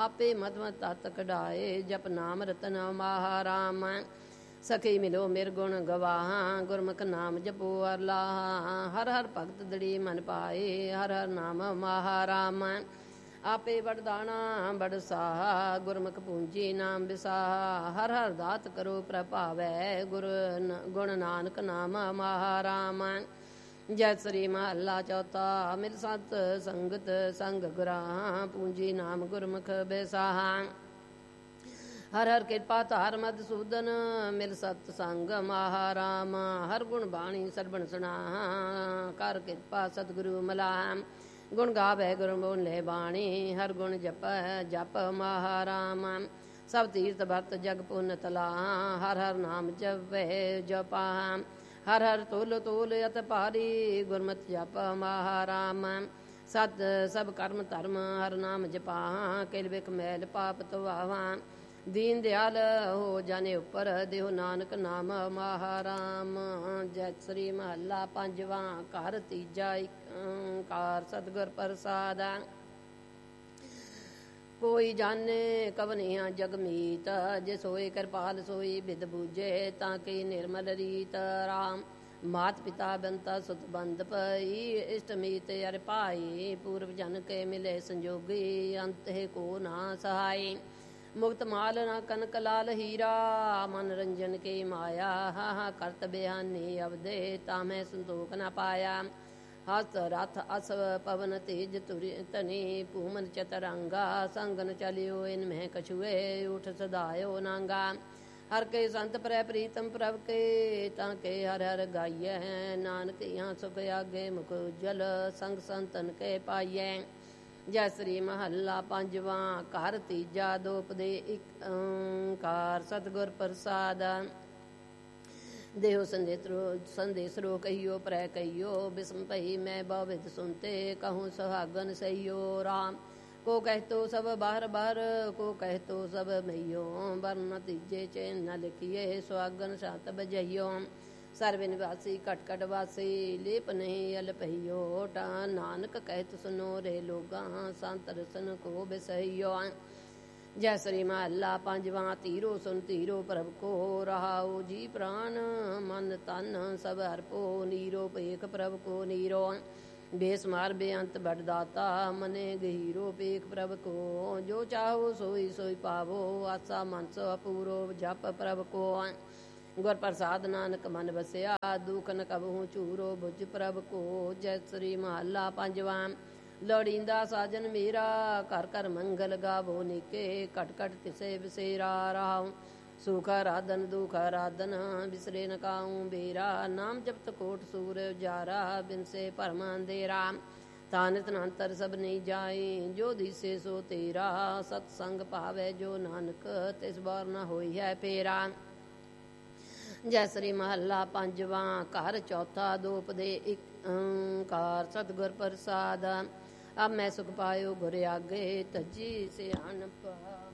ਆਪੇ ਮਧਮਤ ਤਤ ਕਢਾਏ ਜਪ ਨਾਮ ਰਤਨ ਮਾਹਾ ਰਾਮ ਸਖੀ ਮਿਲੋ ਮਿਰਗੁਣ ਗਵਾਹਾਂ ਗੁਰਮੁਖ ਨਾਮ ਜਪੋ ਅਰ ਲਾਹਾ ਹਰ ਹਰ ਭਗਤ ਦੜੀ ਮਨ ਪਾਏ ਹਰ ਹਰ ਨਾਮ ਮਾਹਾ ਰਾਮ ਆਪੇ ਵਰਦਾਣਾ ਬੜ ਸਾਹਾ ਗੁਰਮੁਖ ਪੂੰਜੀ ਨਾਮ ਵਿਸਾਹਾ ਹਰ ਹਰ ਦਾਤ ਕਰੋ ਪ੍ਰਭਾਵੈ ਗੁਣ ਨਾਨਕ ਨਾਮ ਮਾਹਾ ਰਾਮ ਜੈ ਸ੍ਰੀ ਮਹੱਲਾ ਚੌਥਾ ਮਿਲ ਸਤ ਸੰਗਤ ਸੰਗ ਗੁਰਾਂ ਪੂੰਜੀ ਨਾਮ ਗੁਰਮੁਖ ਬਿਸਾਹਾ ਹਰ ਹਰ ਕਿਰਪਾ ਧਾਰ ਮਧੂਸੂਦਨ ਮਿਲ ਸਤ ਸੰਗ ਮਾਹਾ ਰਾਮ ਹਰ ਗੁਣ ਬਾਣੀ ਸਰਬਣ ਸੁਣਾ ਕਰ ਕਿਰਪਾ ਸਤਿਗੁਰੂ ਮਲਾਮ ਗੁਣ ਗਾਵੇ ਗੁਰੂ ਬੋਲੇ ਬਾਣੀ ਹਰ ਗੁਣ ਜਪ ਮਾਹਾ ਰਾਮ ਸਭ ਤੀਰਥ ਵਰਤ ਜਗ ਪੁੰਨ ਤਲਾ ਹਰ ਹਰ ਨਾਮ ਜਪੇ ਜਪਾ ਹਰ ਹਰ ਤੋਲ ਤੋਲ ਅਤ ਭਾਰੀ ਗੁਰਮਤਿ ਜਪ ਮਾਹਾ ਰਾਮ ਸਤ ਸਭ ਕਰਮ ਧਰਮ ਹਰ ਨਾਮ ਜਪਾ ਕਿਲ ਬਿਕ ਮੈਲ ਪਾਪ ਧਵਾਵਾਂ ਦੀਨ ਦਿਆਲ ਹੋ ਜਾਣੇ ਉੱਪਰ ਦੇਹੁ ਨਾਨਕ ਨਾਮ ਮਾਹਾ ਰਾਮ ਜੈ ਸ੍ਰੀ ਮਹੱਲਾ ਪੰਜਵਾਂ ਘਰ ਤੀਜਾ ਓੰਕਾਰ ਸਤਿਗੁਰ ਪ੍ਰਸਾਦ ਕੋਈ ਜਾਣੇ ਕਵਨੀਆਂ ਜਗਮੀਤ ਜਿਸ ਹੋਏ ਕਿਰਪਾਲ ਸੋਈ ਬਿਦ ਬੂਝੇ ਤਾਂ ਕਿ ਨਿਰਮਲ ਰੀਤ ਰਾਮ ਮਾਤ ਪਿਤਾ ਬੰਤਾ ਸੁਤ ਬੰਦ ਪਈ ਇਸ਼ਟ ਮੀਤ ਅਰ ਭਾਈ ਪੂਰਵ ਜਨ ਕੇ ਮਿਲੇ ਸੰਜੋਗੀ ਅੰਤ ਹੈ ਕੋ ਨਾ ਸਹਾਈ ਮੁਕਤ ਮਾਲ ਨਾ ਕਨਕ ਲਾਲ ਹੀਰਾ ਮਨ ਰੰਜਨ ਕੇ ਮਾਇਆ ਹਾ ਕਰਤ ਬਿਆਨੀ ਅਵਦੇ ਤਾਮੈ ਸੰਤੋਖ ਨ ਪਾਇਆ ਹਸਤ ਰਥ ਅਸ ਪਵਨ ਤੇਜ ਤੁਰਿ ਤਨੀ ਭੂਮਨ ਚਤਰੰਗਾ ਸੰਗਨ ਚਲਿਓ ਇਨ ਮਹਿ ਕਛੁਏ ਉਠ ਸਦਾਇਓ ਨਾਂਗਾ ਹਰ ਕੇ ਸੰਤ ਪ੍ਰੈ ਪ੍ਰੀਤਮ ਪ੍ਰਭ ਕੇ ਤਾਂ ਕੇ ਹਰ ਹਰ ਗਾਈਐ ਨਾਨਕ ਇਹਾਂ ਸੁਖ ਆਗੇ ਮੁਖ ਉਜਲ ਸੰਗ ਸੰਤਨ ਕੇ ਪਾਈਐ ਜੈ ਸ੍ਰੀ ਮਹੱਲਾ ਪੰਜਵਾਂ ਘਰ ਤੀਜਾ ਦੋਪਦੇ ਇਕ ਓੰਕਾਰ ਸਤਿਗੁਰ ਪ੍ਰਸਾਦ ਦੇਹੁ ਸੰਦੇਸਰੋ ਕਹੀਓ ਪ੍ਰੈ ਕਹੀਓ ਬਿਸਮ ਭਈ ਮੈਂ ਬਵਿਦ ਸੁਨਤੇ ਕਹੂੰ ਸੁਹਾਗਨ ਸਈਓ ਰਾਮ को कहतो सब बाहर बाहर को कहतो सब मैयो वर्ण तीजे चैन न लिखिए सुहागन सात बजइयो सर्व निवासी कट कट वासी लेप नहीं अलपहियो टा नानक कहत सुनो रे लोगा संत रसन को बिसहियो जय श्री महला पंजवा तीरो सुन तीरो प्रभ को रहाओ जी प्राण मन तन सब अर्पो नीरो पेख प्रभ को नीरो बेसमार बेअंत बड़दाता मने गहीरो पेख प्रभ को जो चाहो सोई सोई पावो आसा मनस अपूरो जप प्रभ को गुर प्रसाद नानक मन बसिया दुख न कबहू चूरो भुज प्रभ को जय श्री महला पंजवा लौड़ींदा साजन मेरा कर कर मंगल गावो निके कट कट तिसे बिसेरा राहूं सुख आराधन दुख आराधन बिसरे न काऊं बेरा नाम जपत कोट सूर उजारा बिन से परम अंधेरा तानित नांतर सब नहीं जाए जो दिसे सो तेरा सत्संग पावे जो नानक तिस बार न होई है फेरा जय श्री महला पंजवा घर चौथा दोपदे इक ओंकार सतगुर प्रसाद अब मैं सुख पायो गुर आगे तजी सियाणप